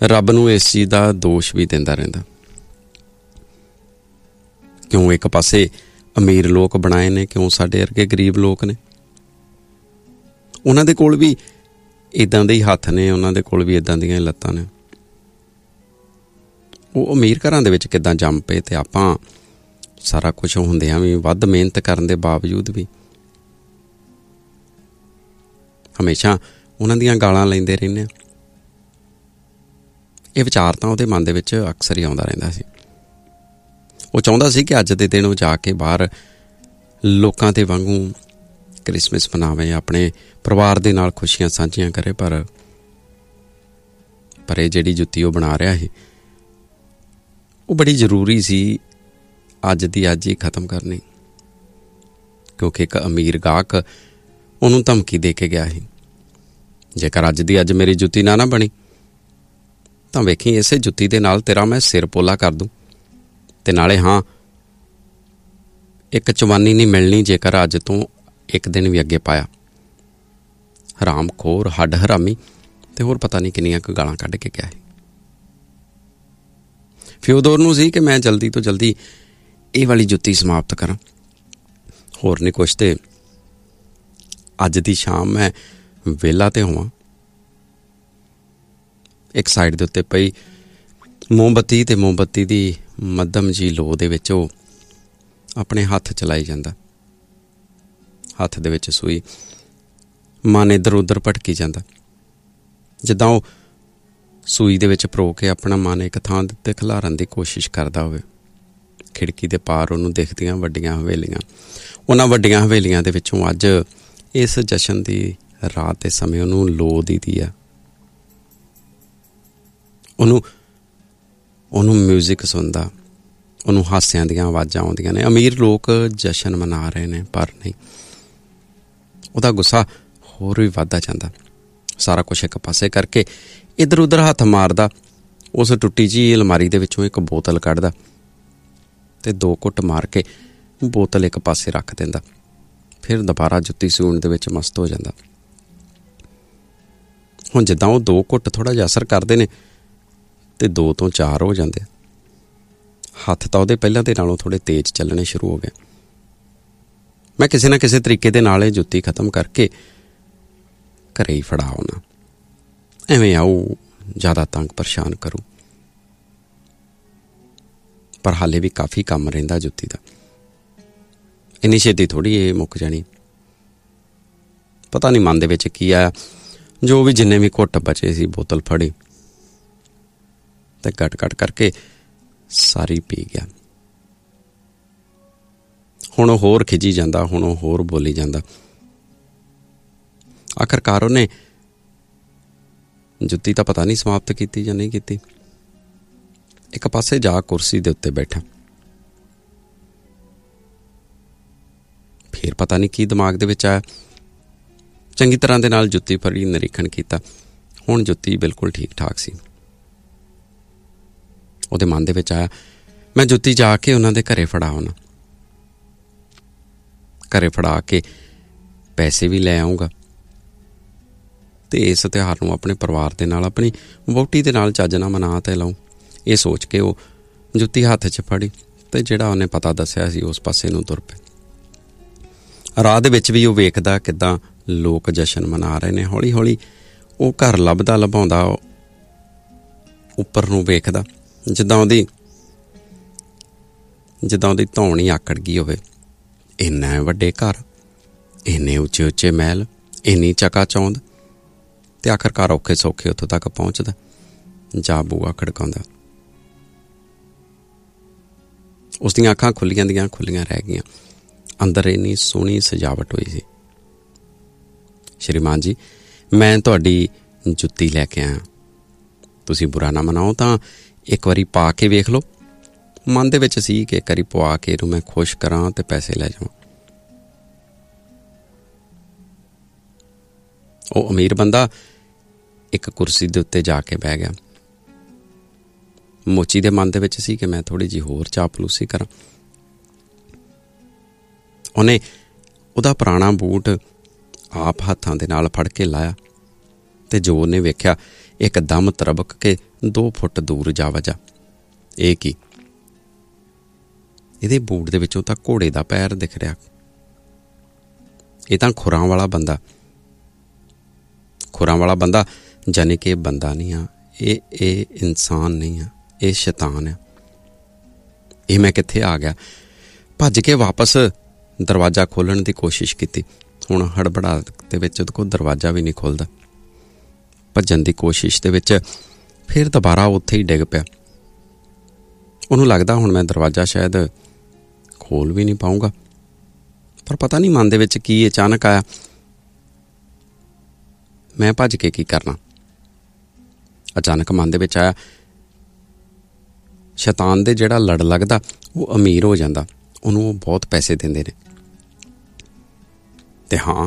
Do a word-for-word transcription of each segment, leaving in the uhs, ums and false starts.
ਰੱਬ ਨੂੰ ਇਸ ਚੀਜ਼ ਦਾ ਦੋਸ਼ ਵੀ ਦਿੰਦਾ ਰਹਿੰਦਾ। ਕਿਉਂ ਇੱਕ ਪਾਸੇ ਅਮੀਰ ਲੋਕ ਬਣਾਏ ਨੇ, ਕਿਉਂ ਸਾਡੇ ਵਰਗੇ ਗਰੀਬ ਲੋਕ ਨੇ। ਉਹਨਾਂ ਦੇ ਕੋਲ ਵੀ ਇੱਦਾਂ ਦੇ ਹੀ ਹੱਥ ਨੇ, ਉਹਨਾਂ ਦੇ ਕੋਲ ਵੀ ਇੱਦਾਂ ਦੀਆਂ ਲੱਤਾਂ ਨੇ। ਉਹ ਅਮੀਰ ਘਰਾਂ ਦੇ ਵਿੱਚ ਕਿੱਦਾਂ ਜੰਮ ਪਏ ਅਤੇ ਆਪਾਂ ਸਾਰਾ ਕੁਛ ਹੁੰਦਿਆਂ ਵੀ, ਵੱਧ ਮਿਹਨਤ ਕਰਨ ਦੇ ਬਾਵਜੂਦ ਵੀ ਹਮੇਸ਼ਾ ਉਹਨਾਂ ਦੀਆਂ ਗਾਲਾਂ ਲੈਂਦੇ ਰਹਿੰਦੇ ਹਾਂ। ਇਹ ਵਿਚਾਰ ਤਾਂ ਉਹਦੇ ਮਨ ਦੇ ਵਿੱਚ ਅਕਸਰ ਹੀ ਆਉਂਦਾ ਰਹਿੰਦਾ ਸੀ। ਉਹ ਚਾਹੁੰਦਾ ਸੀ ਕਿ ਅੱਜ ਦੇ ਦਿਨ ਉਹ ਜਾ ਕੇ ਬਾਹਰ ਲੋਕਾਂ ਦੇ ਵਾਂਗੂ ਕ੍ਰਿਸਮਸ ਮਨਾਵੇ, ਆਪਣੇ ਪਰਿਵਾਰ ਦੇ ਨਾਲ ਖੁਸ਼ੀਆਂ ਸਾਂਝੀਆਂ ਕਰੇ। ਪਰ ਪਰ ਇਹ ਜਿਹੜੀ ਜੁੱਤੀ ਉਹ ਬਣਾ ਰਿਹਾ ਸੀ, ਉਹ ਬੜੀ ਜ਼ਰੂਰੀ ਸੀ ਅੱਜ ਦੀ ਅੱਜ ਹੀ ਖ਼ਤਮ ਕਰਨੀ। ਕਿਉਂਕਿ ਇੱਕ ਅਮੀਰ ਗਾਹਕ ਉਹਨੂੰ ਧਮਕੀ ਦੇ ਕੇ ਗਿਆ ਸੀ, ਜੇਕਰ ਅੱਜ ਦੀ ਅੱਜ ਮੇਰੀ ਜੁੱਤੀ ਨਾ ਨਾ ਬਣੀ ਤਾਂ ਵੇਖੀ ਇਸੇ ਜੁੱਤੀ ਦੇ ਨਾਲ ਤੇਰਾ ਮੈਂ ਸਿਰ ਪੋਲਾ ਕਰ ਦੂੰ, ਅਤੇ ਨਾਲੇ ਹਾਂ ਇੱਕ ਚਵਾਨੀ ਨਹੀਂ ਮਿਲਣੀ ਜੇਕਰ ਅੱਜ ਤੋਂ ਇੱਕ ਦਿਨ ਵੀ ਅੱਗੇ ਪਾਇਆ। ਹਰਾਮ ਖੋਰ, ਹੱਡ ਹਰਾਮੀ, ਅਤੇ ਹੋਰ ਪਤਾ ਨਹੀਂ ਕਿੰਨੀਆਂ ਕੁ ਗਾਲਾਂ ਕੱਢ ਕੇ ਗਿਆ ਸੀ। ਫਿਓਦੋਰ ਨੂੰ ਸੀ ਕਿ ਮੈਂ ਜਲਦੀ ਤੋਂ ਜਲਦੀ ਇਹ ਵਾਲੀ ਜੁੱਤੀ ਸਮਾਪਤ ਕਰਾਂ। ਹੋਰ ਨਹੀਂ ਕੁਛ, ਤੇ ਅੱਜ ਦੀ ਸ਼ਾਮ ਮੈਂ ਵਿਹਲਾ ਤੇ ਹੋਵਾਂ। ਇੱਕ ਸਾਈਡ ਦੇ ਉੱਤੇ ਪਈ ਮੋਮਬੱਤੀ, ਅਤੇ ਮੋਮਬੱਤੀ ਦੀ ਮੱਧਮ ਜੀ ਲੋ ਦੇ ਵਿੱਚ ਉਹ ਆਪਣੇ ਹੱਥ ਚਲਾਈ ਜਾਂਦਾ। ਹੱਥ ਦੇ ਵਿੱਚ ਸੂਈ, ਮਨ ਇੱਧਰ ਉੱਧਰ ਭਟਕੀ ਜਾਂਦਾ, ਜਿੱਦਾਂ ਉਹ ਸੂਈ ਦੇ ਵਿੱਚ ਪਰੋ ਕੇ ਆਪਣਾ ਮਨ ਇੱਕ ਥਾਂ ਦੇ ਉੱਤੇ ਖਿਲਾਰਨ ਦੀ ਕੋਸ਼ਿਸ਼ ਕਰਦਾ ਹੋਵੇ। ਖਿੜਕੀ ਦੇ ਪਾਰ ਉਹਨੂੰ ਦਿਖਦੀਆਂ ਵੱਡੀਆਂ ਹਵੇਲੀਆਂ। ਉਹਨਾਂ ਵੱਡੀਆਂ ਹਵੇਲੀਆਂ ਦੇ ਵਿੱਚੋਂ ਅੱਜ ਇਸ ਜਸ਼ਨ ਦੀ ਰਾਤ ਦੇ ਸਮੇਂ ਉਹਨੂੰ ਲੋ ਦੀਦੀ ਆ। ਉਹਨੂੰ ਉਹਨੂੰ ਮਿਊਜ਼ਿਕ ਸੁਣਦਾ, ਉਹਨੂੰ ਹਾਸਿਆਂ ਦੀਆਂ ਆਵਾਜ਼ਾਂ ਆਉਂਦੀਆਂ ਨੇ। ਅਮੀਰ ਲੋਕ ਜਸ਼ਨ ਮਨਾ ਰਹੇ ਨੇ, ਪਰ ਨਹੀਂ, ਉਹਦਾ ਗੁੱਸਾ ਹੋਰ ਵੀ ਵੱਧਦਾ ਜਾਂਦਾ। ਸਾਰਾ ਕੁਛ ਇੱਕ ਪਾਸੇ ਕਰਕੇ ਇੱਧਰ ਉੱਧਰ ਹੱਥ ਮਾਰਦਾ, ਉਸ ਟੁੱਟੀ ਜਿਹੀ ਅਲਮਾਰੀ ਦੇ ਵਿੱਚੋਂ ਇੱਕ ਬੋਤਲ ਕੱਢਦਾ ਅਤੇ ਦੋ ਘੁੱਟ ਮਾਰ ਕੇ ਬੋਤਲ ਇੱਕ ਪਾਸੇ ਰੱਖ ਦਿੰਦਾ। ਫਿਰ ਦੁਬਾਰਾ ਜੁੱਤੀ ਸਿਉਣ ਦੇ ਵਿੱਚ ਮਸਤ ਹੋ ਜਾਂਦਾ। ਹੁਣ ਜਿੱਦਾਂ ਉਹ ਦੋ ਘੁੱਟ ਥੋੜ੍ਹਾ ਜਿਹਾ ਅਸਰ ਕਰਦੇ ਨੇ ਅਤੇ ਦੋ ਤੋਂ ਚਾਰ ਹੋ ਜਾਂਦੇ। ਹੱਥ ਤਾਂ ਉਹਦੇ ਪਹਿਲਾਂ ਦੇ ਨਾਲੋਂ ਥੋੜ੍ਹੇ ਤੇਜ਼ ਚੱਲਣੇ ਸ਼ੁਰੂ ਹੋ ਗਏ। ਮੈਂ ਕਿਸੇ ਨਾ ਕਿਸੇ ਤਰੀਕੇ ਦੇ ਨਾਲ ਇਹ ਜੁੱਤੀ ਖ਼ਤਮ ਕਰਕੇ ਘਰੇ ਹੀ ਫੜਾ ਆਉਣਾ। ਐਵੇਂ ਆਊ ਜ਼ਿਆਦਾ ਤੰਗ ਪਰੇਸ਼ਾਨ ਕਰੂ, ਪਰ ਹਾਲੇ ਵੀ ਕਾਫੀ ਕੰਮ ਰਹਿੰਦਾ ਜੁੱਤੀ ਦਾ। ਇੰਨੀ ਛੇਤੀ ਥੋੜ੍ਹੀ ਇਹ ਮੁੱਕ ਜਾਣੀ। ਪਤਾ ਨਹੀਂ ਮਨ ਦੇ ਵਿੱਚ ਕੀ ਆਇਆ, ਜੋ ਵੀ ਜਿੰਨੇ ਵੀ ਘੁੱਟ ਬਚੇ ਸੀ ਬੋਤਲ ਫੜੀ ਅਤੇ ਕੱਟ ਕੱਟ ਕਰਕੇ ਸਾਰੀ ਪੀ ਗਿਆ। ਹੁਣ ਉਹ ਹੋਰ ਖਿਝੀ ਜਾਂਦਾ, ਹੁਣ ਉਹ ਹੋਰ ਬੋਲੀ ਜਾਂਦਾ। ਆਖਰਕਾਰ ਉਹਨੇ ਜੁੱਤੀ ਤਾਂ ਪਤਾ ਨਹੀਂ ਸਮਾਪਤ ਕੀਤੀ ਜਾਂ ਨਹੀਂ ਕੀਤੀ। ਇੱਕ ਪਾਸੇ ਜਾ ਕੁਰਸੀ ਦੇ ਉੱਤੇ ਬੈਠਾ, ਫਿਰ ਪਤਾ ਨਹੀਂ ਕੀ ਦਿਮਾਗ ਦੇ ਵਿੱਚ ਆਇਆ। ਚੰਗੀ ਤਰ੍ਹਾਂ ਦੇ ਨਾਲ ਜੁੱਤੀ ਫੜੀ, ਨਿਰੀਖਣ ਕੀਤਾ। ਹੁਣ ਜੁੱਤੀ ਬਿਲਕੁਲ ਠੀਕ ਠਾਕ ਸੀ। ਉਹਦੇ ਮਨ ਦੇ ਵਿੱਚ ਆਇਆ, ਮੈਂ ਜੁੱਤੀ ਜਾ ਕੇ ਉਹਨਾਂ ਦੇ ਘਰੇ ਫੜਾ ਆਉਣਾ। ਘਰੇ ਫੜਾ ਕੇ ਪੈਸੇ ਵੀ ਲੈ ਆਊਂਗਾ ਅਤੇ ਇਸ ਤਿਉਹਾਰ ਨੂੰ ਆਪਣੇ ਪਰਿਵਾਰ ਦੇ ਨਾਲ, ਆਪਣੀ ਵਹੁਟੀ ਦੇ ਨਾਲ ਚੱਜ ਨਾਲ ਮਨਾ ਤੇ ਲਾਊਂ। ਇਹ ਸੋਚ ਕੇ ਉਹ ਜੁੱਤੀ ਹੱਥ 'ਚ ਫੜੀ ਅਤੇ ਜਿਹੜਾ ਉਹਨੇ ਪਤਾ ਦੱਸਿਆ ਸੀ ਉਸ ਪਾਸੇ ਨੂੰ ਤੁਰ ਪਏ। ਰਾਹ ਦੇ ਵਿੱਚ ਵੀ ਉਹ ਵੇਖਦਾ ਕਿੱਦਾਂ ਲੋਕ ਜਸ਼ਨ ਮਨਾ ਰਹੇ ਨੇ। ਹੌਲੀ ਹੌਲੀ ਉਹ ਘਰ ਲੱਭਦਾ ਲੱਭਾਉਂਦਾ ਉੱਪਰ ਨੂੰ ਵੇਖਦਾ, ਜਿੱਦਾਂ ਉਹਦੀ ਜਿੱਦਾਂ ਉਹਦੀ ਧੌਣੀ ਆਕੜ ਗਈ ਹੋਵੇ। ਇੰਨੇ ਵੱਡੇ ਘਰ, ਇੰਨੇ ਉੱਚੇ ਉੱਚੇ ਮਹਿਲ, ਇੰਨੀ ਚਕਾਚੌਂਧ, ਅਤੇ ਆਖਰਕਾਰ ਔਖੇ ਸੌਖੇ ਉੱਥੋਂ ਤੱਕ ਪਹੁੰਚਦਾ, ਜਾ ਬੂਆ ਖੜਕਾਉਂਦਾ। ਉਸ ਦੀਆਂ ਅੱਖਾਂ ਖੁੱਲੀਆਂ ਦੀਆਂ ਖੁੱਲੀਆਂ ਰਹਿ ਗਈਆਂ। ਅੰਦਰ ਇੰਨੀ ਸੋਹਣੀ ਸਜਾਵਟ ਹੋਈ ਸੀ। ਸ਼੍ਰੀਮਾਨ ਜੀ, ਮੈਂ ਤੁਹਾਡੀ ਜੁੱਤੀ ਲੈ ਕੇ ਆਇਆ, ਤੁਸੀਂ ਬੁਰਾ ਨਾ ਮਨਾਓ ਤਾਂ ਇੱਕ ਵਾਰੀ ਪਾ ਕੇ ਵੇਖ ਲਓ। ਮਨ ਦੇ ਵਿੱਚ ਸੀ ਕਿ ਇੱਕ ਵਾਰੀ ਪਵਾ ਕੇ ਇਹਨੂੰ ਮੈਂ ਖੁਸ਼ ਕਰਾਂ ਅਤੇ ਪੈਸੇ ਲੈ ਜਾਵਾਂ। ਉਹ ਅਮੀਰ ਬੰਦਾ ਇੱਕ ਕੁਰਸੀ ਦੇ ਉੱਤੇ ਜਾ ਕੇ ਬਹਿ ਗਿਆ। ਮੋਚੀ ਦੇ ਮਨ ਦੇ ਵਿੱਚ ਸੀ ਕਿ ਮੈਂ ਥੋੜ੍ਹੀ ਜਿਹੀ ਹੋਰ ਚਾਪਲੂਸੀ ਕਰਾਂ। ਉਹਨੇ ਉਹਦਾ ਪੁਰਾਣਾ ਬੂਟ ਆਪ ਹੱਥਾਂ ਦੇ ਨਾਲ ਫੜ ਕੇ ਲਾਇਆ ਅਤੇ ਜੋ ਉਹਨੇ ਵੇਖਿਆ ਇੱਕ ਦਮ ਤਰਬਕ ਕੇ ਦੋ ਫੁੱਟ ਦੂਰ ਜਾ ਵਜਾ। ਇਹ ਕੀ? ਇਹਦੇ ਬੂਟ ਦੇ ਵਿੱਚੋਂ ਤਾਂ ਘੋੜੇ ਦਾ ਪੈਰ ਦਿਖ ਰਿਹਾ। ਇਹ ਤਾਂ ਖੁਰਾਂ ਵਾਲਾ ਬੰਦਾ ਖੁਰਾਂ ਵਾਲਾ ਬੰਦਾ ਜਾਨੀ ਕਿ ਇਹ ਬੰਦਾ ਨਹੀਂ ਆ, ਇਹ ਇਹ ਇਨਸਾਨ ਨਹੀਂ ਆ, ਇਹ ਸ਼ੈਤਾਨ ਆ। ਇਹ ਮੈਂ ਕਿੱਥੇ ਆ ਗਿਆ? ਭੱਜ ਕੇ ਵਾਪਸ ਦਰਵਾਜ਼ਾ ਖੋਲ੍ਹਣ ਦੀ ਕੋਸ਼ਿਸ਼ ਕੀਤੀ। ਹੁਣ ਹੜਬੜਾ ਦੇ ਵਿੱਚ ਉਹਦੇ ਕੋਲ ਦਰਵਾਜ਼ਾ ਵੀ ਨਹੀਂ ਖੁੱਲ੍ਹਦਾ। ਭੱਜਣ ਦੀ ਕੋਸ਼ਿਸ਼ ਦੇ ਵਿੱਚ ਫਿਰ ਦੁਬਾਰਾ ਉੱਥੇ ਹੀ ਡਿੱਗ ਪਿਆ। ਉਹਨੂੰ ਲੱਗਦਾ ਹੁਣ ਮੈਂ ਦਰਵਾਜ਼ਾ ਸ਼ਾਇਦ ਖੋਲ੍ਹ ਵੀ ਨਹੀਂ ਪਾਊਂਗਾ, ਪਰ ਪਤਾ ਨਹੀਂ ਮਨ ਦੇ ਵਿੱਚ ਕੀ ਅਚਾਨਕ ਆਇਆ। ਮੈਂ ਭੱਜ ਕੇ ਕੀ ਕਰਨਾ? ਅਚਾਨਕ ਮਨ ਦੇ ਵਿੱਚ ਆਇਆ, ਸ਼ੈਤਾਨ ਦੇ ਜਿਹੜਾ ਲੜ ਲੱਗਦਾ ਉਹ ਅਮੀਰ ਹੋ ਜਾਂਦਾ, ਉਹਨੂੰ ਉਹ ਬਹੁਤ ਪੈਸੇ ਦਿੰਦੇ ਨੇ। ਤੇ ਹਾਂ,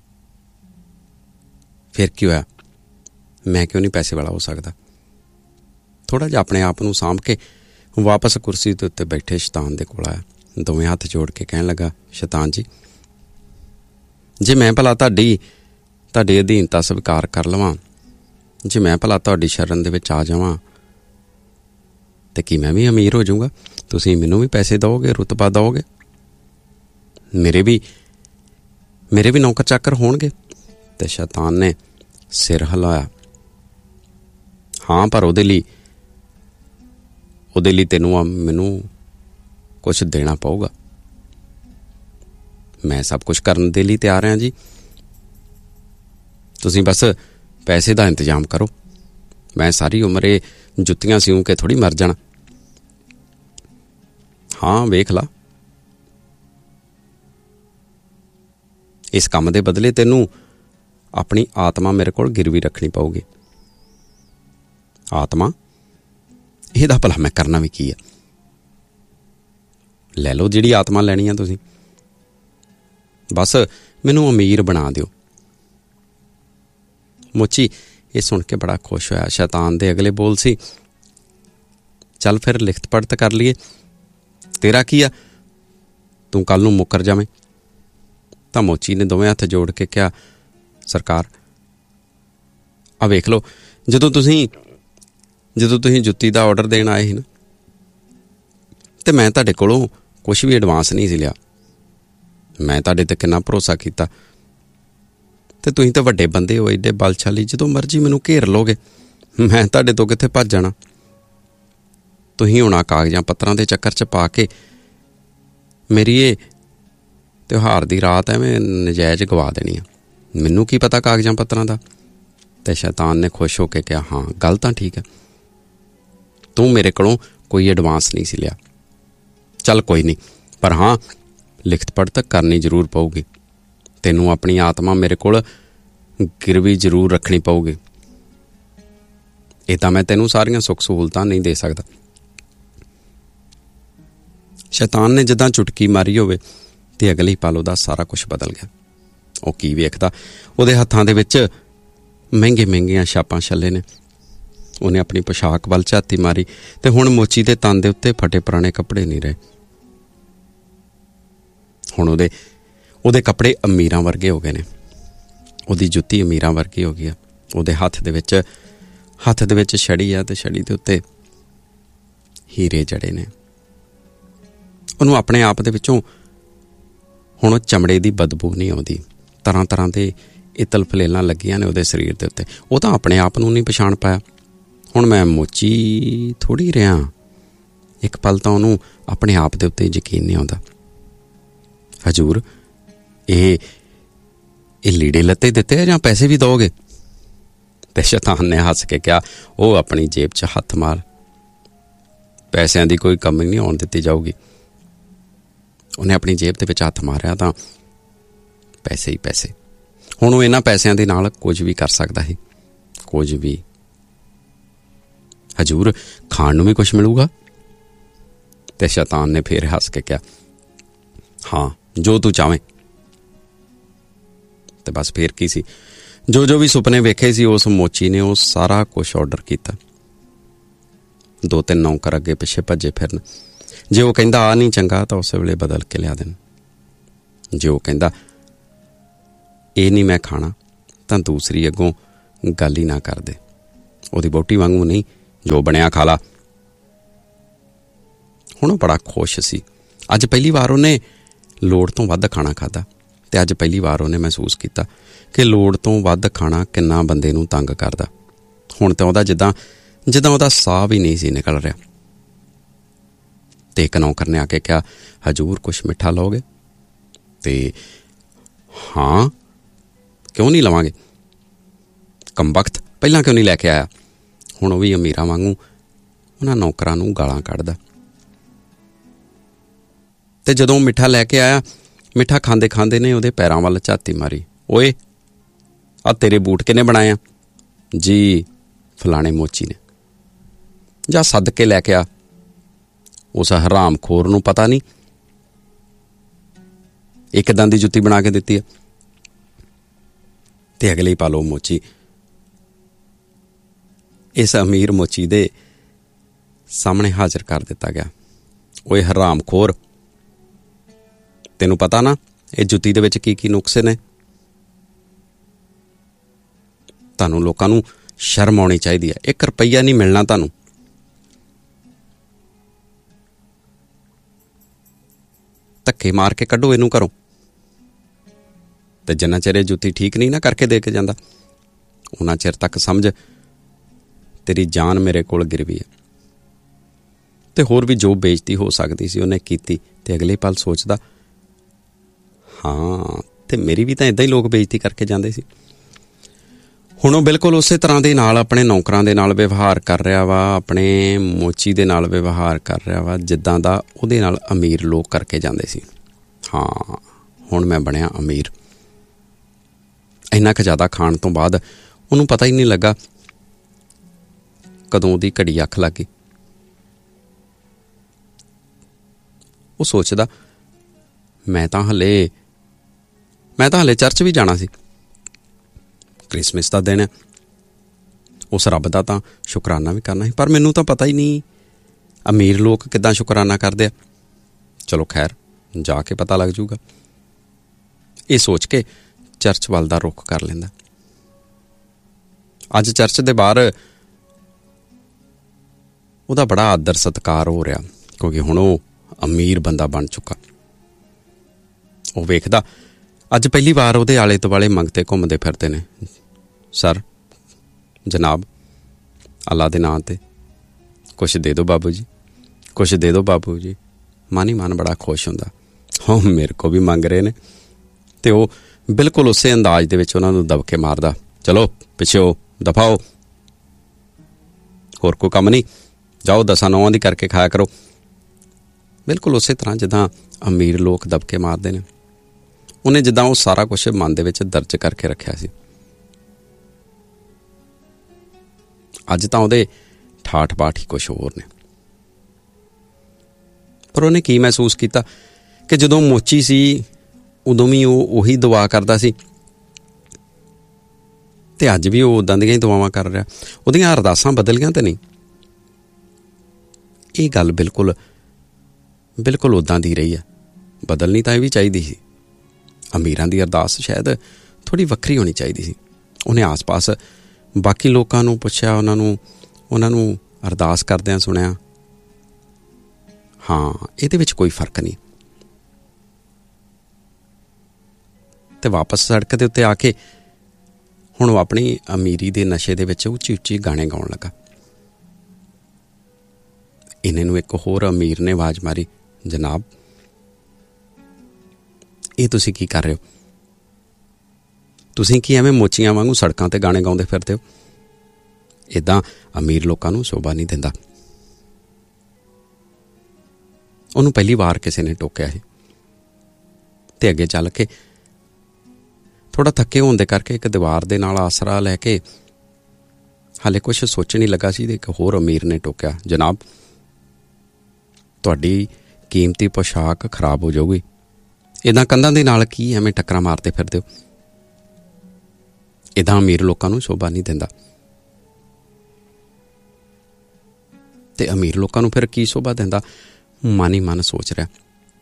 ਫਿਰ ਕੀ ਹੋਇਆ? ਮੈਂ ਕਿਉਂ ਨਹੀਂ ਪੈਸੇ ਵਾਲਾ ਹੋ ਸਕਦਾ? ਥੋੜ੍ਹਾ ਜਿਹਾ ਆਪਣੇ ਆਪ ਨੂੰ ਸਾਂਭ ਕੇ ਵਾਪਸ ਕੁਰਸੀ ਦੇ ਉੱਤੇ ਬੈਠੇ ਸ਼ੈਤਾਨ ਦੇ ਕੋਲ ਆਇਆ। ਦੋਵੇਂ ਹੱਥ ਜੋੜ ਕੇ ਕਹਿਣ ਲੱਗਾ, ਸ਼ੈਤਾਨ ਜੀ, ਜੇ ਮੈਂ ਭਲਾ ਤੁਹਾਡੀ ਤੁਹਾਡੀ ਅਧੀਨਤਾ ਸਵੀਕਾਰ ਕਰ ਲਵਾਂ, ਜੇ ਮੈਂ ਭਲਾ ਤੁਹਾਡੀ ਸ਼ਰਨ ਦੇ ਵਿੱਚ ਆ ਜਾਵਾਂ, ਤੇ ਕੀ ਮੈਂ ਵੀ ਅਮੀਰ ਹੋ ਜਾਊਂਗਾ? ਤੁਸੀਂ ਮੈਨੂੰ ਵੀ ਪੈਸੇ ਦਿਓਗੇ, ਰੁਤਬਾ ਦਿਓਗੇ, ਮੇਰੇ ਵੀ ਮੇਰੇ ਵੀ ਨੌਕਰ ਚਾਕਰ ਹੋਣਗੇ? ਤੇ ਸ਼ੈਤਾਨ ਨੇ ਸਿਰ ਹਿਲਾਇਆ। ਹਾਂ, ਪਰ ਉਹਦੇ ਲਈ ਉਹਦੇ ਲਈ ਤੈਨੂੰ ਮੈਨੂੰ ਕੁਛ ਦੇਣਾ ਪਊਗਾ। ਮੈਂ ਸਭ ਕੁਛ ਕਰਨ ਦੇ ਲਈ ਤਿਆਰ ਹਾਂ ਜੀ, ਤੁਸੀਂ ਬਸ ਪੈਸੇ ਦਾ ਇੰਤਜ਼ਾਮ ਕਰੋ। ਮੈਂ ਸਾਰੀ ਉਮਰ ਇਹ ਜੁੱਤੀਆਂ ਸਿਉਂ ਕੇ ਥੋੜ੍ਹੀ ਮਰ ਜਾਣਾ। ਹਾਂ, ਵੇਖ ਲਾ, ਇਸ ਕੰਮ ਦੇ ਬਦਲੇ ਤੈਨੂੰ ਆਪਣੀ ਆਤਮਾ ਮੇਰੇ ਕੋਲ ਗਿਰਵੀ ਰੱਖਣੀ ਪਊਗੀ। ਆਤਮਾ? ਇਹਦਾ ਭਲਾ ਮੈਂ ਕਰਨਾ ਵੀ ਕੀ ਆ? ਲੈ ਲਓ ਜਿਹੜੀ ਆਤਮਾ ਲੈਣੀ ਆ ਤੁਸੀਂ, ਬਸ ਮੈਨੂੰ ਅਮੀਰ ਬਣਾ ਦਿਓ। ਮੋਚੀ ਇਹ ਸੁਣ ਕੇ ਬੜਾ ਖੁਸ਼ ਹੋਇਆ। ਸ਼ੈਤਾਨ ਦੇ ਅਗਲੇ ਬੋਲ ਸੀ, ਚੱਲ ਫਿਰ ਲਿਖਤ ਪੜ੍ਹਤ ਕਰ ਲਈਏ। ਤੇਰਾ ਕੀ ਆ, ਤੂੰ ਕੱਲ੍ਹ ਨੂੰ ਮੁੱਕਰ ਜਾਵੇਂ। ਤਾਂ ਮੋਚੀ ਨੇ ਦੋਵੇਂ ਹੱਥ ਜੋੜ ਕੇ ਕਿਹਾ, ਸਰਕਾਰ, ਆ ਵੇਖ ਲਓ, ਜਦੋਂ ਤੁਸੀਂ ਜਦੋਂ ਤੁਸੀਂ ਜੁੱਤੀ ਦਾ ਔਡਰ ਦੇਣ ਆਏ ਸੀ ਨਾ, ਤੇ ਮੈਂ ਤੁਹਾਡੇ ਕੋਲੋਂ ਕੁਛ ਵੀ ਐਡਵਾਂਸ ਨਹੀਂ ਸੀ ਲਿਆ। ਮੈਂ ਤੁਹਾਡੇ 'ਤੇ ਕਿੰਨਾ ਭਰੋਸਾ ਕੀਤਾ, ਤੇ ਤੁਸੀਂ ਤਾਂ ਵੱਡੇ ਬੰਦੇ ਹੋ, ਏਡੇ ਬਲਸ਼ਾਲੀ, ਜਦੋਂ ਮਰਜ਼ੀ ਮੈਨੂੰ ਘੇਰ ਲਓਗੇ, ਮੈਂ ਤੁਹਾਡੇ ਤੋਂ ਕਿੱਥੇ ਭੱਜ ਜਾਣਾ। ਤੁਸੀਂ ਹੁਣ ਕਾਗਜ਼ਾਂ ਪੱਤਰਾਂ ਦੇ ਚੱਕਰ 'ਚ ਪਾ ਕੇ ਮੇਰੀ ਇਹ ਤਿਉਹਾਰ ਦੀ ਰਾਤ ਐਵੇਂ ਨਜਾਇਜ਼ ਗਵਾ ਦੇਣੀ ਆ। ਮੈਨੂੰ ਕੀ ਪਤਾ ਕਾਗਜ਼ਾਂ ਪੱਤਰਾਂ ਦਾ? ਤੇ ਸ਼ੈਤਾਨ ਨੇ ਖੁਸ਼ ਹੋ ਕੇ ਕਿਹਾ, ਹਾਂ, ਗੱਲ ਤਾਂ ਠੀਕ ਹੈ, ਤੂੰ ਮੇਰੇ ਕੋਲੋਂ ਕੋਈ ਐਡਵਾਂਸ ਨਹੀਂ ਸੀ ਲਿਆ। ਚੱਲ ਕੋਈ ਨਹੀਂ, ਪਰ ਹਾਂ, ਲਿਖਤ ਪੜ੍ਹਤ ਕਰਨੀ ਜ਼ਰੂਰ ਪਊਗੀ। ਤੈਨੂੰ ਆਪਣੀ ਆਤਮਾ ਮੇਰੇ ਕੋਲ ਗਿਰਵੀ ਜ਼ਰੂਰ ਰੱਖਣੀ ਪਊਗੀ। ਇਹ ਤਾਂ ਮੈਂ ਤੈਨੂੰ ਸਾਰੀਆਂ ਸੁੱਖ ਸਹੂਲਤਾਂ ਨਹੀਂ ਦੇ ਸਕਦਾ। ਸ਼ੈਤਾਨ ਨੇ ਜਿੱਦਾਂ ਚੁਟਕੀ ਮਾਰੀ ਹੋਵੇ ਤੇ ਅਗਲੀ ਪਲ ਉਹਦਾ ਸਾਰਾ ਕੁਝ ਬਦਲ ਗਿਆ। ਉਹ ਕੀ ਵੇਖਦਾ, ਉਹਦੇ ਹੱਥਾਂ ਦੇ ਵਿੱਚ ਮਹਿੰਗੇ ਮਹਿੰਗੀਆਂ ਛਾਪਾਂ ਛੱਲੇ ਨੇ। ਉਹਨੇ ਆਪਣੀ ਪੋਸ਼ਾਕ ਵੱਲ ਝਾਤੀ ਮਾਰੀ ਤੇ ਹੁਣ ਮੋਚੀ ਦੇ ਤਨ ਦੇ ਉੱਤੇ ਫਟੇ ਪੁਰਾਣੇ ਕੱਪੜੇ ਨਹੀਂ ਰਹੇ। ਹੁਣ ਉਹਦੇ ਉਹਦੇ ਕੱਪੜੇ ਅਮੀਰਾਂ ਵਰਗੇ ਹੋ ਗਏ ਨੇ। ਉਹਦੀ ਜੁੱਤੀ ਅਮੀਰਾਂ ਵਰਗੀ ਹੋ ਗਈ ਆ। ਉਹਦੇ ਹੱਥ ਦੇ ਵਿੱਚ ਹੱਥ ਦੇ ਵਿੱਚ ਛੜੀ ਆ ਤੇ ਛੜੀ ਦੇ ਉੱਤੇ ਹੀਰੇ ਜੜੇ ਨੇ। ਉਹਨੂੰ ਆਪਣੇ ਆਪ ਦੇ ਵਿੱਚੋਂ ਹੁਣ ਉਹ ਚਮੜੇ ਦੀ ਬਦਬੂ ਨਹੀਂ ਆਉਂਦੀ। ਤਰ੍ਹਾਂ ਤਰ੍ਹਾਂ ਦੇ ਇਤਲ ਫਲੇਲਾਂ ਲੱਗੀਆਂ ਨੇ ਉਹਦੇ ਸਰੀਰ ਦੇ ਉੱਤੇ। ਉਹ ਤਾਂ ਆਪਣੇ ਆਪ ਨੂੰ ਨਹੀਂ ਪਛਾਣ ਪਾਇਆ। ਹੁਣ ਮੈਂ ਮੋਚੀ ਥੋੜ੍ਹੀ ਰਿਹਾ। ਇੱਕ ਪਲ ਤਾਂ ਉਹਨੂੰ ਆਪਣੇ ਆਪ ਦੇ ਉੱਤੇ ਯਕੀਨ ਨਹੀਂ ਆਉਂਦਾ। ਹਜ਼ੂਰ, ਇਹ ਇਹ ਲੀੜੇ ਲੱਤੇ ਦਿੱਤੇ ਜਾਂ ਪੈਸੇ ਵੀ ਦਿਓਗੇ? ਤੇ ਸ਼ੈਤਾਨ ਨੇ ਹੱਸ ਕੇ ਕਿਹਾ, ਉਹ ਆਪਣੀ ਜੇਬ 'ਚ ਹੱਥ ਮਾਰ, ਪੈਸਿਆਂ ਦੀ ਕੋਈ ਕਮੀ ਨਹੀਂ ਆਉਣ ਦਿੱਤੀ ਜਾਊਗੀ। ਉਹਨੇ ਆਪਣੀ ਜੇਬ ਦੇ ਵਿੱਚ ਹੱਥ ਮਾਰਿਆ ਤਾਂ ਪੈਸੇ ਹੀ ਪੈਸੇ। ਹੁਣ ਉਹ ਇਹਨਾਂ ਪੈਸਿਆਂ ਦੇ ਨਾਲ ਕੁਝ ਵੀ ਕਰ ਸਕਦਾ ਹੈ, ਕੁਝ ਵੀ। ਹਜ਼ੂਰ, ਖਾਣ ਨੂੰ ਵੀ ਕੁਛ ਮਿਲੂਗਾ? ਤੇ ਸ਼ੈਤਾਨ ਨੇ ਫੇਰ ਹੱਸ ਕੇ ਕਿਹਾ, ਹਾਂ, ਜੋ ਤੂੰ ਚਾਵੇਂ। ਤੇ ਬਸ ਫੇਰ ਕੀ ਸੀ, ਜੋ ਜੋ ਵੀ ਸੁਪਨੇ ਵੇਖੇ ਸੀ ਉਸ ਮੋਚੀ ਨੇ ਉਹ ਸਾਰਾ ਕੁਛ ਆਰਡਰ ਕੀਤਾ। ਦੋ ਤਿੰਨ ਨੌਕਰ ਅੱਗੇ ਪਿੱਛੇ ਭੱਜੇ ਫਿਰਨ। ਜੇ ਉਹ ਕਹਿੰਦਾ ਆ ਨਹੀਂ ਚੰਗਾ ਤਾਂ ਉਸੇ ਵੇਲੇ ਬਦਲ ਕੇ ਲਿਆ ਦੇਣ। ਜੇ ਉਹ ਕਹਿੰਦਾ ਇਹ ਨਹੀਂ ਮੈਂ ਖਾਣਾ ਤਾਂ ਦੂਸਰੀ ਅੱਗੋਂ ਗੱਲ ਹੀ ਨਾ ਕਰਦੇ। ਉਹਦੀ ਵਹੁਟੀ ਵਾਂਗੂ ਨਹੀਂ, ਜੋ ਬਣਿਆ ਖਾ ਲਾ। ਹੁਣ ਉਹ ਬੜਾ ਖੁਸ਼ ਸੀ। ਅੱਜ ਪਹਿਲੀ ਵਾਰ ਉਹਨੇ ਲੋੜ ਤੋਂ ਵੱਧ ਖਾਣਾ ਖਾਧਾ ਅਤੇ ਅੱਜ ਪਹਿਲੀ ਵਾਰ ਉਹਨੇ ਮਹਿਸੂਸ ਕੀਤਾ ਕਿ ਲੋੜ ਤੋਂ ਵੱਧ ਖਾਣਾ ਕਿੰਨਾ ਬੰਦੇ ਨੂੰ ਤੰਗ ਕਰਦਾ। ਹੁਣ ਤਾਂ ਉਹਦਾ ਜਿੱਦਾਂ ਜਿੱਦਾਂ ਉਹਦਾ ਸਾਹ ਵੀ ਨਹੀਂ ਸੀ ਨਿਕਲ ਰਿਹਾ। ਅਤੇ ਇੱਕ ਨੌਕਰ ਨੇ ਆ ਕੇ ਕਿਹਾ, ਹਜ਼ੂਰ ਕੁਛ ਮਿੱਠਾ ਲਓਗੇ? ਅਤੇ ਹਾਂ, ਕਿਉਂ ਨਹੀਂ ਲਵਾਂਗੇ, ਕੰਬਖਤ ਪਹਿਲਾਂ ਕਿਉਂ ਨਹੀਂ ਲੈ ਕੇ ਆਇਆ। ਹੁਣ ਉਹ ਵੀ ਅਮੀਰਾਂ ਵਾਂਗੂ ਉਹਨਾਂ ਨੌਕਰਾਂ ਨੂੰ ਗਾਲਾਂ ਕੱਢਦਾ। ਅਤੇ ਜਦੋਂ ਮਿੱਠਾ ਲੈ ਕੇ ਆਇਆ, ਮਿੱਠਾ ਖਾਂਦੇ ਖਾਂਦੇ ਨੇ ਉਹਦੇ ਪੈਰਾਂ ਵੱਲ ਝਾਤੀ ਮਾਰੀ। ਓਏ, ਆਹ ਤੇਰੇ ਬੂਟ ਕਿਹਨੇ ਬਣਾਏ ਆ? ਜੀ ਫਲਾਣੇ ਮੋਚੀ ਨੇ। ਜਾਂ ਸੱਦ ਕੇ ਲੈ ਕੇ ਆ, ਉਸ ਹਰਾਮ ਖੋਰ ਨੂੰ ਪਤਾ ਨਹੀਂ ਇਹ ਕਿੱਦਾਂ ਦੀ ਜੁੱਤੀ ਬਣਾ ਕੇ ਦਿੱਤੀ ਹੈ। ਅਤੇ ਅਗਲੇ ਹੀ ਪਾ ਲਓ ਮੋਚੀ ਇਸ ਅਮੀਰ ਮੋਚੀ ਦੇ ਸਾਹਮਣੇ ਹਾਜ਼ਰ ਕਰ ਦਿੱਤਾ ਗਿਆ। ਓਏ ਹਰਾਮ ਖੋਰ, ਤੈਨੂੰ ਪਤਾ ਨਾ ਇਹ ਜੁੱਤੀ ਦੇ ਵਿੱਚ ਕੀ ਕੀ ਨੁਕਸੇ ਨੇ? ਤੁਹਾਨੂੰ ਲੋਕਾਂ ਨੂੰ ਸ਼ਰਮ ਆਉਣੀ ਚਾਹੀਦੀ ਹੈ। ਇੱਕ ਰੁਪਈਆ ਨਹੀਂ ਮਿਲਣਾ ਤੁਹਾਨੂੰ। ਧੱਕੇ ਮਾਰ ਕੇ ਕੱਢੋ ਇਹਨੂੰ ਘਰੋਂ। ਅਤੇ ਜਿੰਨਾ ਚਿਰ ਇਹ ਜੁੱਤੀ ਠੀਕ ਨਹੀਂ ਨਾ ਕਰਕੇ ਦੇ ਕੇ ਜਾਂਦਾ, ਉਹਨਾਂ ਚਿਰ ਤੱਕ ਸਮਝ ਤੇਰੀ ਜਾਨ ਮੇਰੇ ਕੋਲ ਗਿਰਵੀ ਹੈ। ਅਤੇ ਹੋਰ ਵੀ ਜੋ ਬੇਇੱਜ਼ਤੀ ਹੋ ਸਕਦੀ ਸੀ ਉਹਨੇ ਕੀਤੀ। ਅਤੇ ਅਗਲੇ ਪਲ ਸੋਚਦਾ, ਹਾਂ, ਅਤੇ ਮੇਰੀ ਵੀ ਤਾਂ ਇੱਦਾਂ ਹੀ ਲੋਕ ਬੇਇੱਜ਼ਤੀ ਕਰਕੇ ਜਾਂਦੇ ਸੀ। ਹੁਣ ਉਹ ਬਿਲਕੁਲ ਉਸੇ ਤਰ੍ਹਾਂ ਦੇ ਨਾਲ ਆਪਣੇ ਨੌਕਰਾਂ ਦੇ ਨਾਲ ਵਿਵਹਾਰ ਕਰ ਰਿਹਾ ਵਾ, ਆਪਣੇ ਮੋਚੀ ਦੇ ਨਾਲ ਵਿਵਹਾਰ ਕਰ ਰਿਹਾ ਵਾ, ਜਿੱਦਾਂ ਦਾ ਉਹਦੇ ਨਾਲ ਅਮੀਰ ਲੋਕ ਕਰਕੇ ਜਾਂਦੇ ਸੀ। ਹਾਂ, ਹੁਣ ਮੈਂ ਬਣਿਆ ਅਮੀਰ। ਇੰਨਾ ਕੁ ਜ਼ਿਆਦਾ ਖਾਣ ਤੋਂ ਬਾਅਦ ਉਹਨੂੰ ਪਤਾ ਹੀ ਨਹੀਂ ਲੱਗਾ ਕਦੋਂ ਉਹਦੀ ਘੜੀ ਅੱਖ ਲੱਗ ਗਈ। ਉਹ ਸੋਚਦਾ, ਮੈਂ ਤਾਂ ਹਲੇ ਮੈਂ ਤਾਂ ਹਲੇ ਚਰਚ ਵੀ ਜਾਣਾ ਸੀ। ਕ੍ਰਿਸਮਿਸ ਦਾ ਦਿਨ ਹੈ, ਉਸ ਰੱਬ ਦਾ ਤਾਂ ਸ਼ੁਕਰਾਨਾ ਵੀ ਕਰਨਾ ਸੀ, ਪਰ ਮੈਨੂੰ ਤਾਂ ਪਤਾ ਹੀ ਨਹੀਂ ਅਮੀਰ ਲੋਕ ਕਿੱਦਾਂ ਸ਼ੁਕਰਾਨਾ ਕਰਦੇ ਆ। ਚਲੋ ਖੈਰ, ਜਾ ਕੇ ਪਤਾ ਲੱਗ ਜੂਗਾ। ਇਹ ਸੋਚ ਕੇ ਚਰਚ ਵੱਲ ਦਾ ਰੁੱਖ ਕਰ ਲੈਂਦਾ। ਅੱਜ ਚਰਚ ਦੇ ਬਾਹਰ ਉਹਦਾ ਬੜਾ ਆਦਰ ਸਤਿਕਾਰ ਹੋ ਰਿਹਾ, ਕਿਉਂਕਿ ਹੁਣ ਉਹ ਅਮੀਰ ਬੰਦਾ ਬਣ ਚੁੱਕਾ। ਉਹ ਵੇਖਦਾ, ਅੱਜ ਪਹਿਲੀ ਵਾਰ ਉਹਦੇ ਆਲੇ ਦੁਆਲੇ ਮੰਗਤੇ ਘੁੰਮਦੇ ਫਿਰਦੇ ਨੇ। ਸਰ, ਜਨਾਬ, ਅੱਲਾ ਦੇ ਨਾਂ 'ਤੇ ਕੁਛ ਦੇ ਦਿਓ ਬਾਬੂ ਜੀ, ਕੁਛ ਦੇ ਦਿਓ ਬਾਬੂ ਜੀ। ਮਨ ਹੀ ਮਨ ਬੜਾ ਖੁਸ਼ ਹੁੰਦਾ, ਹਾਂ ਮੇਰੇ ਕੋਲ ਵੀ ਮੰਗ ਰਹੇ ਨੇ। ਅਤੇ ਉਹ ਬਿਲਕੁਲ ਉਸੇ ਅੰਦਾਜ਼ ਦੇ ਵਿੱਚ ਉਹਨਾਂ ਨੂੰ ਦਬਕੇ ਮਾਰਦਾ, ਚਲੋ ਪਿੱਛੇ ਦਫਾਓ, ਹੋਰ ਕੋਈ ਕੰਮ ਨਹੀਂ, ਜਾਓ ਦਸਾਂ ਨੌਆਂ ਦੀ ਕਰਕੇ ਖਾਇਆ ਕਰੋ। ਬਿਲਕੁਲ ਉਸੇ ਤਰ੍ਹਾਂ ਜਿੱਦਾਂ ਅਮੀਰ ਲੋਕ ਦਬਕੇ ਮਾਰਦੇ ਨੇ। ਉਹਨੇ ਜਿੱਦਾਂ ਉਹ ਸਾਰਾ ਕੁਛ ਮਨ ਦੇ ਵਿੱਚ ਦਰਜ ਕਰਕੇ ਰੱਖਿਆ ਸੀ। ਅੱਜ ਤਾਂ ਉਹਦੇ ਠਾਠ ਬਾਠ ਹੀ ਕੁਛ ਹੋਰ ਨੇ। ਪਰ ਉਹਨੇ ਕੀ ਮਹਿਸੂਸ ਕੀਤਾ ਕਿ ਜਦੋਂ ਮੋਚੀ ਸੀ ਉਦੋਂ ਵੀ ਉਹ ਉਹੀ ਦੁਆ ਕਰਦਾ ਸੀ, ਅਤੇ ਅੱਜ ਵੀ ਉਹ ਉੱਦਾਂ ਦੀਆਂ ਹੀ ਦੁਆਵਾਂ ਕਰ ਰਿਹਾ। ਉਹਦੀਆਂ ਅਰਦਾਸਾਂ ਬਦਲੀਆਂ ਤਾਂ ਨਹੀਂ। ਇਹ ਗੱਲ ਬਿਲਕੁਲ ਬਿਲਕੁਲ ਉੱਦਾਂ ਦੀ ਰਹੀ ਹੈ। ਬਦਲਣੀ ਤਾਂ ਇਹ ਵੀ ਚਾਹੀਦੀ ਸੀ। ਅਮੀਰਾਂ ਦੀ ਅਰਦਾਸ ਸ਼ਾਇਦ ਥੋੜ੍ਹੀ ਵੱਖਰੀ ਹੋਣੀ ਚਾਹੀਦੀ ਸੀ। ਉਹਨੇ ਆਸ ਪਾਸ ਬਾਕੀ ਲੋਕਾਂ ਨੂੰ ਪੁੱਛਿਆ, ਉਹਨਾਂ ਨੂੰ ਉਹਨਾਂ ਨੂੰ ਅਰਦਾਸ ਕਰਦਿਆਂ ਸੁਣਿਆ। ਹਾਂ, ਇਹਦੇ ਵਿੱਚ ਕੋਈ ਫਰਕ ਨਹੀਂ। ਅਤੇ ਵਾਪਸ ਸੜਕ ਦੇ ਉੱਤੇ ਆ ਕੇ ਹੁਣ ਉਹ ਆਪਣੀ ਅਮੀਰੀ ਦੇ ਨਸ਼ੇ ਦੇ ਵਿੱਚ ਉੱਚੀ ਉੱਚੀ ਗਾਣੇ ਗਾਉਣ ਲੱਗਾ। ਇਹਨੇ ਨੂੰ ਇੱਕ ਹੋਰ ਅਮੀਰ ਨੇ ਆਵਾਜ਼ ਮਾਰੀ, ਜਨਾਬ, ਇਹ ਤੁਸੀਂ ਕੀ ਕਰ ਰਹੇ ਹੋ? ਤੁਸੀਂ ਕੀ ਐਵੇਂ ਮੋਚੀਆਂ ਵਾਂਗੂ ਸੜਕਾਂ 'ਤੇ ਗਾਣੇ ਗਾਉਂਦੇ ਫਿਰਦੇ ਹੋ? ਇੱਦਾਂ ਅਮੀਰ ਲੋਕਾਂ ਨੂੰ ਸ਼ੋਭਾ ਨਹੀਂ ਦਿੰਦਾ। ਉਹਨੂੰ ਪਹਿਲੀ ਵਾਰ ਕਿਸੇ ਨੇ ਟੋਕਿਆ ਸੀ, ਅਤੇ ਅੱਗੇ ਚੱਲ ਕੇ ਥੋੜ੍ਹਾ ਥੱਕੇ ਹੋਣ ਦੇ ਕਰਕੇ ਇੱਕ ਦੀਵਾਰ ਦੇ ਨਾਲ ਆਸਰਾ ਲੈ ਕੇ ਹਾਲੇ ਕੁਛ ਸੋਚਣ ਹੀ ਲੱਗਾ ਸੀ, ਇੱਕ ਹੋਰ ਅਮੀਰ ਨੇ ਟੋਕਿਆ, ਜਨਾਬ, ਤੁਹਾਡੀ ਕੀਮਤੀ ਪੋਸ਼ਾਕ ਖਰਾਬ ਹੋ ਜਾਊਗੀ। ਇੱਦਾਂ ਕੰਧਾਂ ਦੇ ਨਾਲ ਕੀ ਐਵੇਂ ਟੱਕਰਾਂ ਮਾਰਦੇ ਫਿਰਦੇ ਹੋ? ਇੱਦਾਂ ਅਮੀਰ ਲੋਕਾਂ ਨੂੰ ਸ਼ੋਭਾ ਨਹੀਂ ਦਿੰਦਾ। ਅਤੇ ਅਮੀਰ ਲੋਕਾਂ ਨੂੰ ਫਿਰ ਕੀ ਸ਼ੋਭਾ ਦਿੰਦਾ? ਮਨ ਹੀ ਮਨ ਸੋਚ ਰਿਹਾ,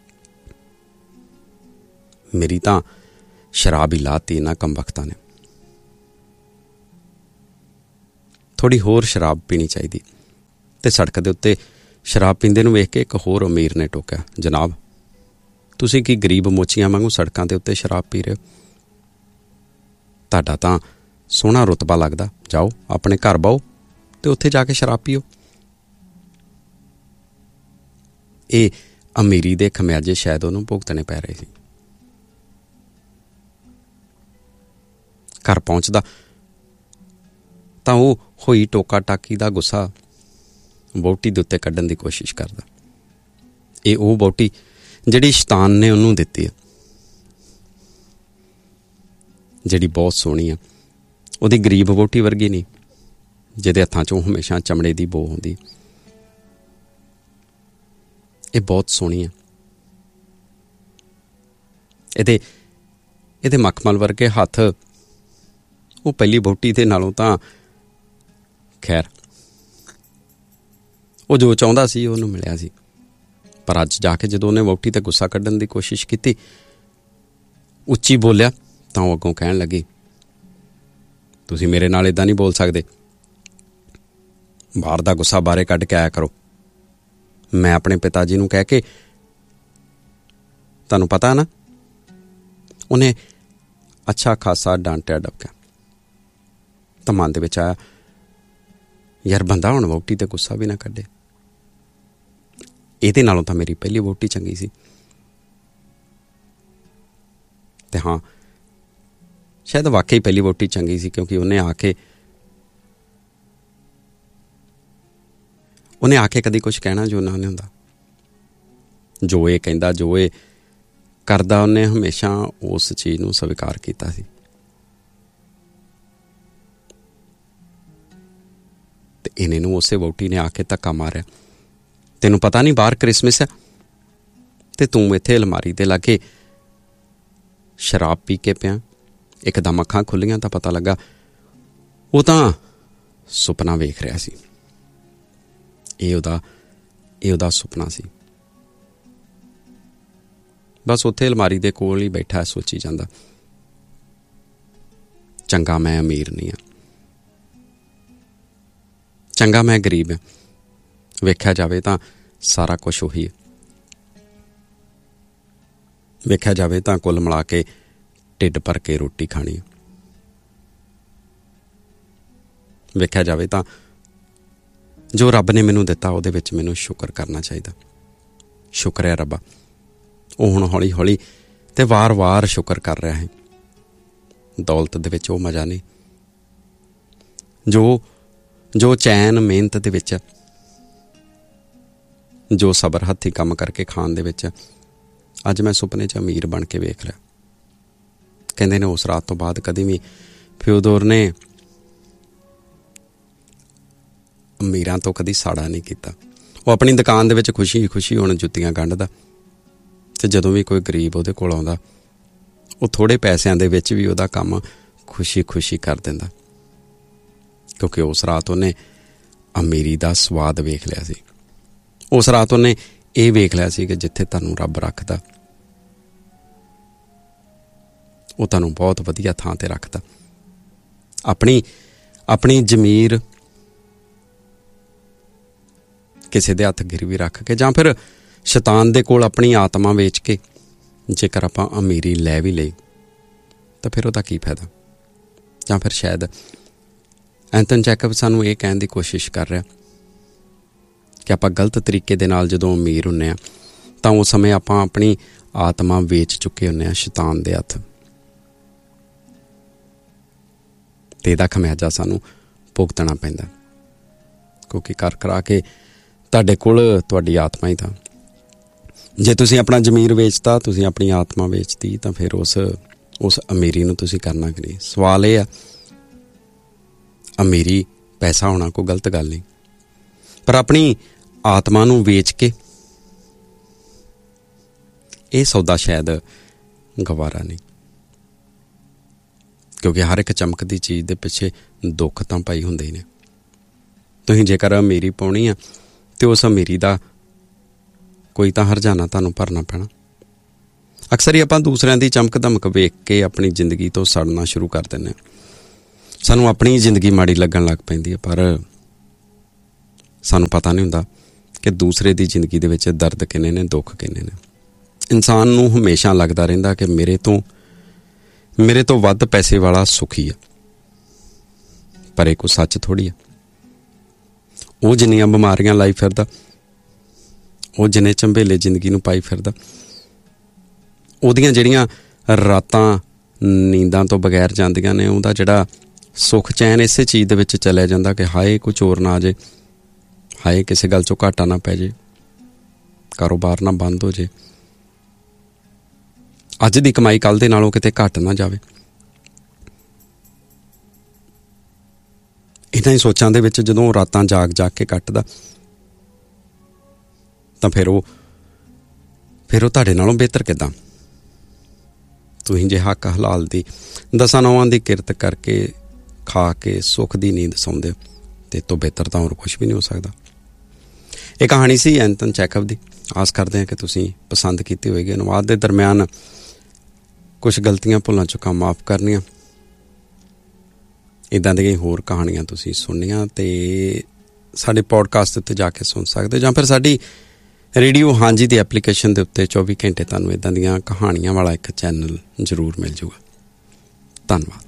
ਮੇਰੀ ਤਾਂ ਸ਼ਰਾਬ ਹੀ ਲਾਤੀ ਇਹਨਾਂ ਕੰਬਖਤਾਂ ਨੇ। ਥੋੜ੍ਹੀ ਹੋਰ ਸ਼ਰਾਬ ਪੀਣੀ ਚਾਹੀਦੀ। ਅਤੇ ਸੜਕ ਦੇ ਉੱਤੇ ਸ਼ਰਾਬ ਪੀਂਦੇ ਨੂੰ ਵੇਖ ਕੇ ਇੱਕ ਹੋਰ ਅਮੀਰ ਨੇ ਟੋਕਿਆ, ਜਨਾਬ ਤੁਸੀਂ ਕੀ ਗਰੀਬ ਮੋਚੀਆਂ ਵਾਂਗੂ ਸੜਕਾਂ ਦੇ ਉੱਤੇ ਸ਼ਰਾਬ ਪੀ ਰਹੇ ਹੋ? ਤੁਹਾਡਾ ਤਾਂ ਸੋਹਣਾ ਰੁਤਬਾ ਲੱਗਦਾ, ਜਾਓ ਆਪਣੇ ਘਰ ਬਾਓ ਅਤੇ ਉੱਥੇ ਜਾ ਕੇ ਸ਼ਰਾਬ ਪੀਓ। ਇਹ ਅਮੀਰੀ ਦੇ ਖਮਿਆਜੇ ਸ਼ਾਇਦ ਉਹਨੂੰ ਭੁਗਤਣੇ ਪੈ ਰਹੇ ਸੀ। ਘਰ ਪਹੁੰਚਦਾ ਤਾਂ ਉਹ ਹੋਈ ਟੋਕਾ ਟਾਕੀ ਦਾ ਗੁੱਸਾ ਵਹੁਟੀ ਦੇ ਉੱਤੇ ਕੱਢਣ ਦੀ ਕੋਸ਼ਿਸ਼ ਕਰਦਾ। ਇਹ ਉਹ ਵਹੁਟੀ ਜਿਹੜੀ ਸ਼ੈਤਾਨ ਨੇ ਉਹਨੂੰ ਦਿੱਤੀ ਹੈ, ਜਿਹੜੀ ਬਹੁਤ ਸੋਹਣੀ ਆ, ਉਹਦੀ ਗਰੀਬ ਵਹੁਟੀ ਵਰਗੀ ਨਹੀਂ, ਜਿਹਦੇ ਹੱਥਾਂ 'ਚੋਂ ਹਮੇਸ਼ਾ ਚਮੜੇ ਦੀ ਬੋ ਹੁੰਦੀ। ਇਹ ਬਹੁਤ ਸੋਹਣੀ ਆ। ਇਹਦੇ ਇਹਦੇ ਮਖਮਲ ਵਰਗੇ ਹੱਥ ਉਹ ਪਹਿਲੀ ਵਹੁਟੀ ਦੇ ਨਾਲੋਂ ਤਾਂ ਖੈਰ ਉਹ ਜੋ ਚਾਹੁੰਦਾ ਸੀ ਉਹਨੂੰ ਮਿਲਿਆ ਸੀ। ਪਰ ਅੱਜ ਜਾ ਕੇ ਜਦੋਂ ਉਹਨੇ ਵਹੁਟੀ 'ਤੇ ਗੁੱਸਾ ਕੱਢਣ ਦੀ ਕੋਸ਼ਿਸ਼ ਕੀਤੀ, ਉੱਚੀ ਬੋਲਿਆ ਤਾਂ ਉਹ ਅੱਗੋਂ ਕਹਿਣ ਲੱਗੀ, ਤੁਸੀਂ ਮੇਰੇ ਨਾਲ ਇੱਦਾਂ ਨਹੀਂ ਬੋਲ ਸਕਦੇ, ਬਾਹਰ ਦਾ ਗੁੱਸਾ ਬਾਹਰੇ ਕੱਢ ਕੇ ਆਇਆ ਕਰੋ। ਮੈਂ ਆਪਣੇ ਪਿਤਾ ਜੀ ਨੂੰ ਕਹਿ ਕੇ, ਤੁਹਾਨੂੰ ਪਤਾ ਨਾ। ਉਹਨੇ ਅੱਛਾ ਖਾਸਾ ਡਾਂਟਿਆ ਡਬਕਿਆ ਤਾਂ ਮਨ ਦੇ ਵਿੱਚ ਆਇਆ, ਯਾਰ ਬੰਦਾ ਹੁਣ ਵਹੁਟੀ 'ਤੇ ਗੁੱਸਾ ਵੀ ਨਾ ਕੱਢੇ। ਇਹਦੇ ਨਾਲੋਂ ਤਾਂ ਮੇਰੀ ਪਹਿਲੀ ਵਹੁਟੀ ਚੰਗੀ ਸੀ। ਤੇ ਹਾਂ, ਸ਼ਾਇਦ ਵਾਕਈ ਪਹਿਲੀ ਵਹੁਟੀ ਚੰਗੀ ਸੀ, ਕਿਉਂਕਿ ਉਹਨੇ ਆ ਕੇ ਉਹਨੇ ਆ ਕੇ ਕਦੀ ਕੁਛ ਕਹਿਣਾ ਜੋ ਨਾ ਨਹੀਂ ਹੁੰਦਾ। ਜੋ ਇਹ ਕਹਿੰਦਾ, ਜੋ ਇਹ ਕਰਦਾ, ਉਹਨੇ ਹਮੇਸ਼ਾ ਉਸ ਚੀਜ਼ ਨੂੰ ਸਵੀਕਾਰ ਕੀਤਾ ਸੀ। ਤੇ ਇਹਨੇ ਨੂੰ ਉਸੇ ਵਹੁਟੀ ਨੇ ਆ ਕੇ ਧੱਕਾ ਮਾਰਿਆ, ਤੈਨੂੰ ਪਤਾ ਨਹੀਂ ਬਾਹਰ ਕ੍ਰਿਸਮਸ ਹੈ ਤੇ ਤੂੰ ਇੱਥੇ ਅਲਮਾਰੀ ਦੇ ਲਾਗੇ ਸ਼ਰਾਬ ਪੀ ਕੇ ਪਿਆ। ਇੱਕਦਮ ਅੱਖਾਂ ਖੁੱਲੀਆਂ ਤਾਂ ਪਤਾ ਲੱਗਾ ਉਹ ਤਾਂ ਸੁਪਨਾ ਵੇਖ ਰਿਹਾ ਸੀ। ਇਹ ਉਹਦਾ ਇਹ ਉਹਦਾ ਸੁਪਨਾ ਸੀ। ਬਸ ਉੱਥੇ ਅਲਮਾਰੀ ਦੇ ਕੋਲ ਹੀ ਬੈਠਾ ਸੋਚੀ ਜਾਂਦਾ, ਚੰਗਾ ਮੈਂ ਅਮੀਰ ਨਹੀਂ ਹਾਂ, ਚੰਗਾ ਮੈਂ ਗਰੀਬ ਹਾਂ। ਵੇਖਿਆ ਜਾਵੇ ਤਾਂ ਸਾਰਾ ਕੁਛ ਉਹੀ ਹੈ। ਵੇਖਿਆ ਜਾਵੇ ਤਾਂ ਕੁੱਲ ਮਿਲਾ ਕੇ ਢਿੱਡ ਭਰ ਕੇ ਰੋਟੀ ਖਾਣੀ ਹੈ। ਵੇਖਿਆ ਜਾਵੇ ਤਾਂ ਜੋ ਰੱਬ ਨੇ ਮੈਨੂੰ ਦਿੱਤਾ ਉਹਦੇ ਵਿੱਚ ਮੈਨੂੰ ਸ਼ੁਕਰ ਕਰਨਾ ਚਾਹੀਦਾ। ਸ਼ੁਕਰ ਹੈ ਰੱਬਾ। ਉਹ ਹੁਣ ਹੌਲੀ ਹੌਲੀ ਤੇ ਵਾਰ-ਵਾਰ ਸ਼ੁਕਰ ਕਰ ਰਿਹਾ ਹੈ। ਦੌਲਤ ਦੇ ਵਿੱਚ ਉਹ ਮਜ਼ਾ ਨਹੀਂ ਜੋ ਜੋ ਚੈਨ ਮਿਹਨਤ ਦੇ ਵਿੱਚ, ਜੋ ਸਬਰ ਹੱਥੀਂ ਕੰਮ ਕਰਕੇ ਖਾਣ ਦੇ ਵਿੱਚ। ਅੱਜ ਮੈਂ ਸੁਪਨੇ 'ਚ ਅਮੀਰ ਬਣ ਕੇ ਵੇਖ ਲਿਆ। ਕਹਿੰਦੇ ਨੇ ਉਸ ਰਾਤ ਤੋਂ ਬਾਅਦ ਕਦੀ ਵੀ ਫਿਓਦੋਰ ਨੇ ਅਮੀਰਾਂ ਤੋਂ ਕਦੀ ਸਾੜਾ ਨਹੀਂ ਕੀਤਾ। ਉਹ ਆਪਣੀ ਦੁਕਾਨ ਦੇ ਵਿੱਚ ਖੁਸ਼ੀ ਖੁਸ਼ੀ ਹੁਣ ਜੁੱਤੀਆਂ ਗੰਢਦਾ, ਅਤੇ ਜਦੋਂ ਵੀ ਕੋਈ ਗਰੀਬ ਉਹਦੇ ਕੋਲ ਆਉਂਦਾ, ਉਹ ਥੋੜ੍ਹੇ ਪੈਸਿਆਂ ਦੇ ਵਿੱਚ ਵੀ ਉਹਦਾ ਕੰਮ ਖੁਸ਼ੀ ਖੁਸ਼ੀ ਕਰ ਦਿੰਦਾ, ਕਿਉਂਕਿ ਉਸ ਰਾਤ ਉਹਨੇ ਅਮੀਰੀ ਦਾ ਸਵਾਦ ਵੇਖ ਲਿਆ ਸੀ। ਉਸ ਰਾਤ ਉਹਨੇ ਇਹ ਵੇਖ ਲਿਆ ਸੀ ਕਿ ਜਿੱਥੇ ਤੁਹਾਨੂੰ ਰੱਬ ਰੱਖਦਾ, ਉਹ ਤੁਹਾਨੂੰ ਬਹੁਤ ਵਧੀਆ ਥਾਂ 'ਤੇ ਰੱਖਦਾ। ਆਪਣੀ ਆਪਣੀ ਜ਼ਮੀਰ ਕਿਸੇ ਦੇ ਹੱਥ ਗਿਰਵੀ ਰੱਖ ਕੇ, ਜਾਂ ਫਿਰ ਸ਼ੈਤਾਨ ਦੇ ਕੋਲ ਆਪਣੀ ਆਤਮਾ ਵੇਚ ਕੇ ਜੇਕਰ ਆਪਾਂ ਅਮੀਰੀ ਲੈ ਵੀ ਲਈ, ਤਾਂ ਫਿਰ ਉਹਦਾ ਕੀ ਫਾਇਦਾ? ਜਾਂ ਫਿਰ ਸ਼ਾਇਦ ਐਂਥਨ ਜੈਕਬ ਸਾਨੂੰ ਇਹ ਕਹਿਣ ਦੀ ਕੋਸ਼ਿਸ਼ ਕਰ ਰਿਹਾ ਕਿ ਆਪਾਂ ਗਲਤ ਤਰੀਕੇ ਦੇ ਨਾਲ ਜਦੋਂ ਅਮੀਰ ਹੁੰਦੇ ਹਾਂ, ਤਾਂ ਉਸ ਸਮੇਂ ਆਪਾਂ ਆਪਣੀ ਆਤਮਾ ਵੇਚ ਚੁੱਕੇ ਹੁੰਦੇ ਹਾਂ ਸ਼ੈਤਾਨ ਦੇ ਹੱਥ। ਤੇ ਇਹਦਾ ਖਮਿਆਜਾ ਸਾਨੂੰ ਭੁਗਤਣਾ ਪੈਂਦਾ, ਕਿਉਂਕਿ ਕਰ ਕਰਾ ਕੇ ਤੁਹਾਡੇ ਕੋਲ ਤੁਹਾਡੀ ਆਤਮਾ ਹੀ ਤਾਂ। ਜੇ ਤੁਸੀਂ ਆਪਣਾ ਜ਼ਮੀਰ ਵੇਚਤਾ, ਤੁਸੀਂ ਆਪਣੀ ਆਤਮਾ ਵੇਚਤੀ, ਤਾਂ ਫਿਰ ਉਸ ਉਸ ਅਮੀਰੀ ਨੂੰ ਤੁਸੀਂ ਕਰਨਾ ਕਿ ਨਹੀਂ? ਸਵਾਲ ਇਹ ਆ, ਅਮੀਰੀ ਪੈਸਾ ਹੋਣਾ ਕੋਈ ਗਲਤ ਗੱਲ ਨਹੀਂ, ਪਰ ਆਪਣੀ ਆਤਮਾ ਨੂੰ ਵੇਚ ਕੇ ਇਹ ਸੌਦਾ ਸ਼ਾਇਦ ਗਵਾਰਾ ਨਹੀਂ, ਕਿਉਂਕਿ ਹਰ ਇੱਕ ਚਮਕਦੀ ਚੀਜ਼ ਦੇ ਪਿੱਛੇ ਦੁੱਖ ਤਾਂ ਭਾਈ ਹੁੰਦੇ ਹੀ ਨੇ। ਤੁਸੀਂ ਜੇਕਰ ਅਮੀਰੀ ਪਾਉਣੀ ਆ ਤੇ ਉਸ ਅਮੀਰੀ ਦਾ ਕੋਈ ਤਾਂ ਹਰਜਾਨਾ ਤੁਹਾਨੂੰ ਭਰਨਾ ਪੈਣਾ। ਅਕਸਰ ਹੀ ਆਪਾਂ ਦੂਸਰਿਆਂ ਦੀ ਚਮਕ ਧਮਕ ਵੇਖ ਕੇ ਆਪਣੀ ਜ਼ਿੰਦਗੀ ਤੋਂ ਸੜਨਾ ਸ਼ੁਰੂ ਕਰ ਦਿੰਦੇ ਹਾਂ। ਸਾਨੂੰ ਆਪਣੀ ਜ਼ਿੰਦਗੀ ਮਾੜੀ ਲੱਗਣ ਲੱਗ ਪੈਂਦੀ ਹੈ, ਪਰ ਸਾਨੂੰ ਪਤਾ ਨਹੀਂ ਹੁੰਦਾ ਕਿ ਦੂਸਰੇ ਦੀ ਜ਼ਿੰਦਗੀ ਦੇ ਵਿੱਚ ਦਰਦ ਕਿੰਨੇ ਨੇ, ਦੁੱਖ ਕਿੰਨੇ ਨੇ। ਇਨਸਾਨ ਨੂੰ ਹਮੇਸ਼ਾ ਲੱਗਦਾ ਰਹਿੰਦਾ ਕਿ ਮੇਰੇ ਤੋਂ ਮੇਰੇ ਤੋਂ ਵੱਧ ਪੈਸੇ ਵਾਲਾ ਸੁਖੀ ਆ, ਪਰ ਇਹ ਕੋਈ ਸੱਚ ਥੋੜ੍ਹੀ ਆ। ਉਹ ਜਿੰਨੀਆਂ ਬਿਮਾਰੀਆਂ ਲਾਈ ਫਿਰਦਾ, ਉਹ ਜਿੰਨੇ ਝੰਬੇਲੇ ਜ਼ਿੰਦਗੀ ਨੂੰ ਪਾਈ ਫਿਰਦਾ, ਉਹਦੀਆਂ ਜਿਹੜੀਆਂ ਰਾਤਾਂ ਨੀਂਦਾਂ ਤੋਂ ਬਗੈਰ ਜਾਂਦੀਆਂ ਨੇ, ਉਹਦਾ ਜਿਹੜਾ ਸੁੱਖ ਚੈਨ ਇਸੇ ਚੀਜ਼ ਦੇ ਵਿੱਚ ਚਲਿਆ ਜਾਂਦਾ ਕਿ ਹਾਏ ਕੋਈ ਚੋਰ ਨਾ ਆ ਜੇ, ਹਾਏ ਕਿਸੇ ਗੱਲ 'ਚੋਂ ਘਾਟਾ ਨਾ ਪੈ ਜੇ, ਕਾਰੋਬਾਰ ਨਾ ਬੰਦ ਹੋ ਜੇ, ਅੱਜ ਦੀ ਕਮਾਈ ਕੱਲ੍ਹ ਦੇ ਨਾਲੋਂ ਕਿਤੇ ਘੱਟ ਨਾ ਜਾਵੇ। ਇਹਨਾਂ ਹੀ ਸੋਚਾਂ ਦੇ ਵਿੱਚ ਜਦੋਂ ਰਾਤਾਂ ਜਾਗ ਜਾਗ ਕੇ ਕੱਟਦਾ, ਤਾਂ ਫਿਰ ਉਹ ਫਿਰ ਉਹ ਤੁਹਾਡੇ ਨਾਲੋਂ ਬਿਹਤਰ ਕਿੱਦਾਂ? ਤੁਸੀਂ ਜੇ ਹੱਕ ਹਲਾਲ ਦੀ ਦਸਾਂ ਨੌਵਾਂ ਦੀ ਕਿਰਤ ਕਰਕੇ ਖਾ ਕੇ ਸੁੱਖ ਦੀ ਨੀਂਦ ਸੌਂਦੇ ਹੋ, ਤੇ ਤੋਂ ਬਿਹਤਰ ਤਾਂ ਹੋਰ ਕੁਛ ਵੀ ਨਹੀਂ ਹੋ ਸਕਦਾ। ਇਹ ਕਹਾਣੀ ਸੀ ਐਂਟਨ ਚੈਖਵ ਦੀ। ਆਸ ਕਰਦੇ ਹਾਂ ਕਿ ਤੁਸੀਂ ਪਸੰਦ ਕੀਤੀ ਹੋਏਗੀ। ਅਨੁਵਾਦ ਦੇ ਦਰਮਿਆਨ ਕੁਛ ਗਲਤੀਆਂ ਭੁੱਲਾਂ ਚੁੱਕਾਂ ਮਾਫ਼ ਕਰਨੀਆਂ। ਇੱਦਾਂ ਦੀਆਂ ਹੋਰ ਕਹਾਣੀਆਂ ਤੁਸੀਂ ਸੁਣਨੀਆਂ ਤੇ ਸਾਡੇ ਪੋਡਕਾਸਟ ਉੱਤੇ ਜਾ ਕੇ ਸੁਣ ਸਕਦੇ, ਜਾਂ ਫਿਰ ਸਾਡੀ ਰੇਡੀਓ ਹਾਂਜੀ ਦੀ ਐਪਲੀਕੇਸ਼ਨ ਦੇ ਉੱਤੇ ਚੌਵੀ ਘੰਟੇ ਤੁਹਾਨੂੰ ਇੱਦਾਂ ਦੀਆਂ ਕਹਾਣੀਆਂ ਵਾਲਾ ਇੱਕ ਚੈਨਲ ਜ਼ਰੂਰ ਮਿਲ ਜੂਗਾ। ਧੰਨਵਾਦ।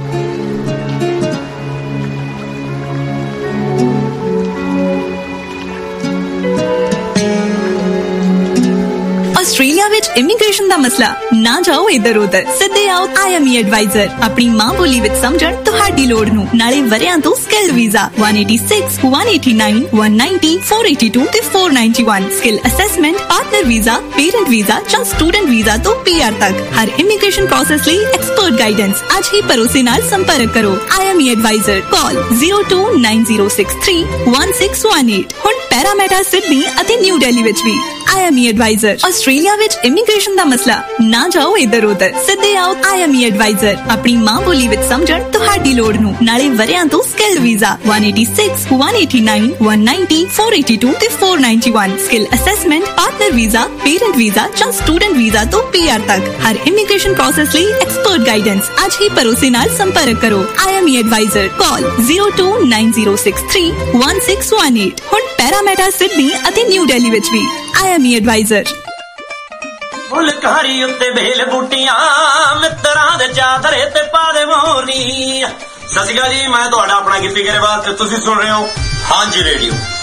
ਆਸਟ੍ਰੇਲੀਆ ਵਿੱਚ ਇਮੀਗ੍ਰੇਸ਼ਨ ਦਾ ਮਸਲਾ ਨਾ ਜਾਓ ਇੱਧਰ ਉੱਧਰ, ਸਿੱਧੇ ਆਓ ਆਈ ਐਮ ਈ ਐਡਵਾਈਜ਼ਰ। ਆਪਣੀ ਮਾਂ ਬੋਲੀ ਵਿੱਚ ਸਮਝਣ ਤੁਹਾਡੀ ਲੋੜ ਨੂੰ, ਨਾਲੇ ਵਰਿਆਂ ਤੋਂ ਸਕਿੱਲ ਵੀਜ਼ਾ ਇੱਕ ਸੌ ਛਿਆਸੀ, ਇੱਕ ਸੌ ਨੜਿਨਵੇਂ, ਇੱਕ ਸੌ ਨੱਬੇ, ਚਾਰ ਸੌ ਅੱਸੀ ਦੋ ਤੇ ਚਾਰ ਸੌ ਇਕਾਨਵੇਂ, skill assessment, partner visa, parent visa ਜਾਂ ਸਟੂਡੈਂਟ ਵੀਜ਼ਾ ਤੋਂ ਪੀ ਆਰ ਤੱਕ ਹਰ ਇਮੀਗ੍ਰੇਸ਼ਨ ਪ੍ਰੋਸੈਸ ਲਈ ਐਕਸਪਰਟ ਗਾਈਡੈਂਸ। ਅੱਜ ਹੀ ਭਰੋਸੇ ਨਾਲ ਸੰਪਰਕ ਕਰੋ I M E advisor. Call zero two nine zero six three one six one eight. ਹੁਣ ਪੈਰਾਮੀਟਾ ਸਿਡਨੀ ਅਤੇ ਨਿਊ ਦਿੱਲੀ ਵਿੱਚ ਵੀ I M E advisor. Australia ਵਿੱਚ ਇਮੀਗ੍ਰੇਸ਼ਨ ਦਾ ਮਸਲਾ ਨਾ ਜਾਓ ਇੱਧਰ ਉੱਧਰ, ਸਿੱਧੇ ਆਓ ਆਈ ਐਮ ਈ ਐਡਵਾਈਜ਼ਰ। ਆਪਣੀ ਮਾਂ ਬੋਲੀ ਵਿੱਚ ਸਮਝਣ ਤੁਹਾਡੀ ਲੋੜ ਨੂੰ, ਨਾਲੇ ਵਰਿਆਂ ਤੋਂ ਸਕਿੱਲ ਵੀਜ਼ਾ ਇੱਕ ਸੌ ਛਿਆਸੀ, ਇੱਕ ਸੌ ਨੜਿਨਵੇਂ, ਇੱਕ ਸੌ ਨੱਬੇ, ਚਾਰ ਸੌ ਅੱਸੀ ਦੋ ਤੇ ਚਾਰ ਸੌ ਇਕਾਨਵੇਂ, skill assessment, partner visa, parent visa ਜਾਂ ਸਟੂਡੈਂਟ ਵੀਜ਼ਾ ਤੋਂ ਪੀ ਆਰ ਤੱਕ ਹਰ ਇਮੀਗ੍ਰੇਸ਼ਨ ਪ੍ਰੋਸੈਸ ਲਈ ਐਕਸਪਰਟ ਗਾਈਡੈਂਸ। ਅੱਜ ਹੀ ਭਰੋਸੇ ਨਾਲ ਸੰਪਰਕ ਕਰੋ I M E advisor. Call zero two nine zero six three one six one eight. ਹੁਣ ਪੈਰਾਮੀਟਾ ਸਿਡਨੀ ਅਤੇ ਨਿਊ ਦਿੱਲੀ ਵਿੱਚ ਵੀ I M E advisor. Phulkari ਉੱਤੇ ਬੇਲ ਬੂਟੀਆਂ, ਮਿੱਤਰਾਂ ਦੇ ਚਾਦਰੇ ਤੇ ਪਾ ਦੇ ਮੋਰਨੀ। ਸਤਿ ਸ਼੍ਰੀ ਅਕਾਲ ਜੀ, ਮੈਂ ਤੁਹਾਡਾ ਆਪਣਾ ਗਿੱਪੀ ਗਰੇਵਾਲ ਤੇ ਤੁਸੀਂ ਸੁਣ ਰਹੇ ਹੋ ਹਾਂਜੀ ਰੇਡੀਓ।